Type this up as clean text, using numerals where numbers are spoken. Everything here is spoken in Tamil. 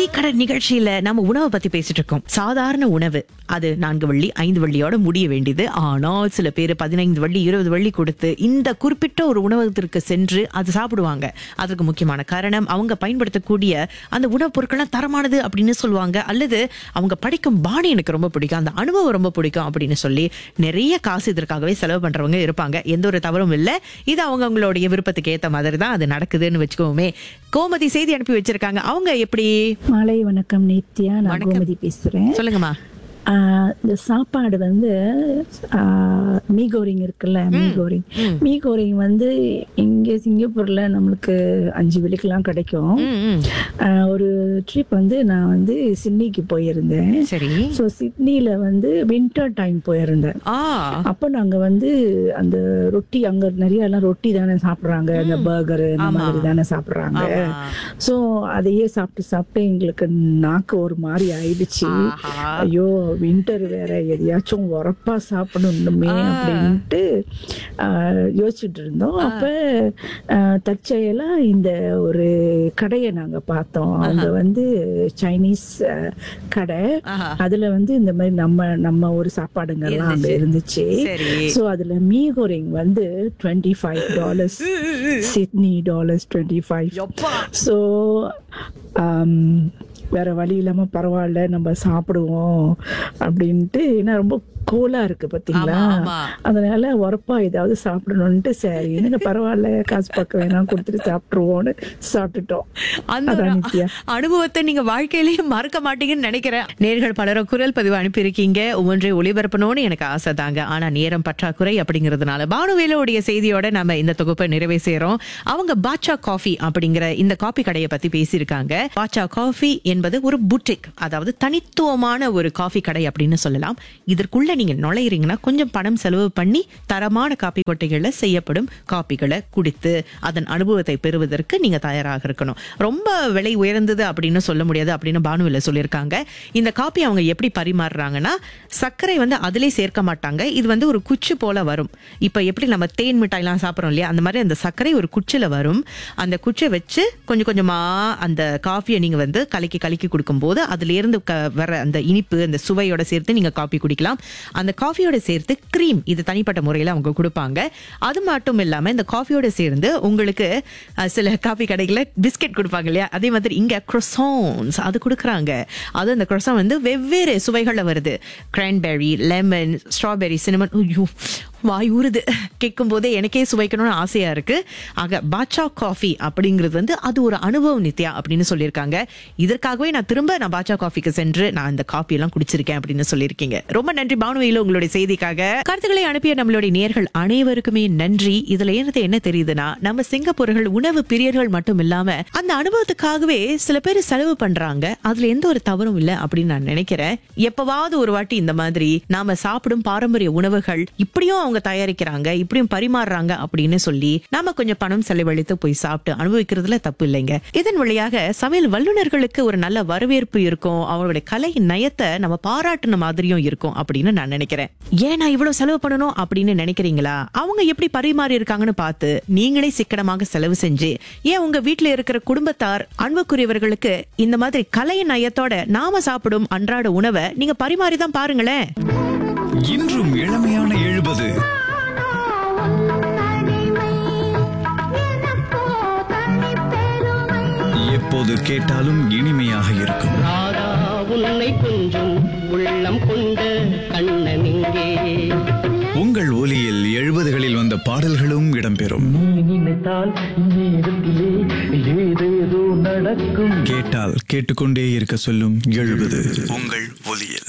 டீ கடை நிகழ்ச்சியில நம்ம உணவை பத்தி பேசிட்டு இருக்கோம். சாதாரண உணவு அது 4 வெள்ளி 5 வெள்ளியோட முடிய வேண்டியது. ஆனால் சில பேர் 15 வெள்ளி 20 வெள்ளி கொடுத்து இந்த குறிப்பிட்ட ஒரு உணவகத்திற்கு சென்று அது சாப்பிடுவாங்க. அதுக்கு முக்கியமான காரணம் அவங்க பயன்படுத்தக்கூடிய அந்த உணவுப் பொருட்கள்லாம் தரமானது அப்படின்னு சொல்லுவாங்க. அல்லது அவங்க படிக்கும் பாணி எனக்கு ரொம்ப பிடிக்கும், அந்த அனுபவம் ரொம்ப பிடிக்கும் அப்படின்னு சொல்லி நிறைய காசு இதற்காகவே செலவு பண்றவங்க இருப்பாங்க. எந்த ஒரு தவறும் இல்லை. இது அவங்களுடைய விருப்பத்துக்கு ஏத்த மாதிரி தான் அது நடக்குதுன்னு வச்சுக்கோமே. கோமதி செய்தி அனுப்பி வச்சிருக்காங்க. அவங்க எப்படி? மாலை வணக்கம் நித்யா, நான் கோமதி பேசுறேன். சொல்லுங்கம்மா. இந்த சாப்பாடு வந்து மீகோரிங் இருக்குல்ல, மீகோரிங் வந்து இங்க சிங்கப்பூர்ல நம்மளுக்கு 5 வெள்ளிக்கெல்லாம் கிடைக்கும். ஒரு ட்ரிப் வந்து நான் வந்து சிட்னிக்கு போயிருந்தேன். சரி. ஸோ சிட்னில வந்து வின்டர் டைம் போயிருந்தேன். அப்போ நாங்க வந்து அந்த ரொட்டி, அங்க நிறைய எல்லாம் ரொட்டி தானே சாப்பிடுறாங்க, இந்த பர்கர் இந்த மாதிரி தானே சாப்பிடுறாங்க. ஸோ அதையே சாப்பிட்டு எங்களுக்கு நாக்கு ஒரு மாதிரி ஆயிடுச்சு. ஐயோ வின்டர் வேற, எதையாச்சும் உரப்பா சாப்பிடணுமே அப்படின்ட்டு யோசிச்சுட்டு இருந்தோம். அப்ப தற்செயலா இந்த ஒரு கடையை நாங்க பார்த்தோம். அவங்க வந்து சைனீஸ் கடை. அதுல வந்து இந்த மாதிரி நம்ம ஒரு சாப்பாடுங்கெல்லாம் அங்க இருந்துச்சு. சோ அதுல மீகோரிங் வந்து $25, சிட்னி டாலர்ஸ் 25. சோ வேற வழி இல்லாம பரவாயில்ல நம்ம சாப்பிடுவோம் அப்படின்ட்டு. ஏன்னா ரொம்ப கோலா இருக்கு பாத்தீங்களா, அதனால உரப்பா ஏதாவது சாப்பிடணும்ட்டு சரி என்ன பரவாயில்ல காசு பார்க்க வேணாம் கொடுத்துட்டு சாப்பிட்டுருவோம்னு சாப்பிட்டுட்டோம். அந்த அனுபவத்தை நீங்க வாழ்க்கையிலேயே மறக்க மாட்டீங்கன்னு நினைக்கிறேன். நேர்கள் பலரும் குரல் பதிவு அனுப்பியிருக்கீங்க. ஒவ்வொன்றை ஒளிபரப்பணும்னு எனக்கு ஆசை தாங்க. ஆனா நேரம் பற்றாக்குறை அப்படிங்கறதுனால பானுவேலுடைய செய்தியோட நம்ம இந்த தொகுப்பை நிறைவே செய்யறோம். அவங்க பாட்சா காஃபி அப்படிங்கிற இந்த காபி கடையை பத்தி பேசியிருக்காங்க. பாட்சா காஃபி என்பது ஒரு புட்டிக், அதாவது தனித்துவமான ஒரு காஃபி கடை அப்படின்னு சொல்லலாம். இதற்குள்ள நீங்க நுழையிறீங்கன்னா கொஞ்சம் பணம் செலவு பண்ணி தரமான காப்பி கொட்டைகள்ல செய்யப்படும் காப்பிகளை குடித்து அதன் அனுபவத்தை பெறுவதற்கு நீங்க தயாராக இருக்கணும். ரொம்ப விலை உயர்ந்தது அப்படின்னு சொல்ல முடியாது அப்படின்னு பானுவில சொல்லியிருக்காங்க. இந்த காப்பி அவங்க எப்படி பரிமாறுறாங்கன்னா, சர்க்கரை வந்து அதிலே சேர்க்க மாட்டாங்க. இது வந்து ஒரு குச்சி போல வரும். இப்ப எப்படி நம்ம தேன் மிட்டாய்லாம் சாப்பிட்றோம் இல்லையா, அந்த மாதிரி அந்த சர்க்கரை ஒரு குச்சில வரும். அந்த குச்சை வச்சு கொஞ்சம் கொஞ்சமா அந்த காஃபியை நீங்க வந்து கலக்கி கொடுக்கும் போது அதுல இருந்து வர அந்த இனிப்பு அந்த சுவையோட சேர்த்து நீங்க காஃபி குடிக்கலாம். அந்த காஃபியோட சேர்த்து கிரீம், இது தனிப்பட்ட முறையில் அவங்க கொடுப்பாங்க. அது மட்டும் இல்லாம இந்த காஃபியோட சேர்ந்து உங்களுக்கு சில காஃபி கடைகளில் பிஸ்கெட் கொடுப்பாங்க இல்லையா, அதே மாதிரி இங்க croissants அது கொடுக்குறாங்க. அது அந்த croissant வந்து வெவ்வேறு சுவைகள்ல வருது. Cranberry, lemon, strawberry, cinnamon. ஐயோ வாய் ஊறுது கேட்கும் போதே எனக்கே சுவைக்கணும்னு ஆசையா இருக்கு. ஆக பாட்சா காஃபி அப்படிங்கிறது வந்து அது ஒரு அனுபவம் நித்யா அப்படின்னு சொல்லியிருக்காங்க. இதற்காகவே நான் பாட்சா காஃபிக்கு சென்று நான் இந்த காஃபி எல்லாம் குடிச்சிருக்கேன் அப்படின்னு சொல்லியிருக்கீங்க. ரொம்ப நன்றி பானுவையில உங்களுடைய செய்திக்காக. கருத்துக்களை அனுப்பிய நம்மளுடைய நேர்கள் அனைவருக்குமே நன்றி. இதுல என்ன தெரியுதுன்னா, நம்ம சிங்கப்பூர்கள் உணவு பிரியர்கள் மட்டும் இல்லாம அந்த அனுபவத்துக்காகவே சில பேர் செலவு பண்றாங்க. அதுல எந்த ஒரு தவறும் இல்லை அப்படின்னு நான் நினைக்கிறேன். எப்பவாவது ஒரு வாட்டி இந்த மாதிரி நாம சாப்பிடும் பாரம்பரிய உணவுகள் இப்படியும் அவங்க தயாரிக்கிறாங்க, இப்படியும் பரிமாறுறாங்க அப்படின்னு சொல்லி நாம கொஞ்சம் பணம் செலவழித்து போய் சாப்பிட்டு அனுபவிக்கிறதுல தப்பு இல்லைங்க. இதன் வழியாக சமையல் வல்லுநர்களுக்கு ஒரு நல்ல வரவேற்பு இருக்கும். அவங்களுடைய கலை நயத்தை நம்ம பாராட்டின மாதிரியும் இருக்கும் அப்படின்னு நான் நினைக்கிறேன். ஏன் நான் இவ்வளவு செலவு பண்ணணும் அப்படின்னு நினைக்கிறீங்களா? அவங்க எப்படி பரிமாறி இருக்காங்கன்னு பார்த்து நீங்களே சிக்கனமாக செலவு செஞ்சு ஏன் உங்க வீட்டுல இருக்கிற குடும்பத்தார் அன்புக்குரியவர்களுக்கு இந்த மாதிரி கலை நயத்தோட நாம சாப்பிடும் அன்றாட உணவை நீங்க பரிமாறிதான் பாருங்களேன். இன்றும் இளமையான 70. எப்போது கேட்டாலும் இனிமையாக இருக்கும். உங்கள் ஒலியில் 70களில் வந்த பாடல்களும் இடம்பெறும். கேட்டால் கேட்டுக்கொண்டே இருக்க சொல்லும் 70 உங்கள் ஒலியில்.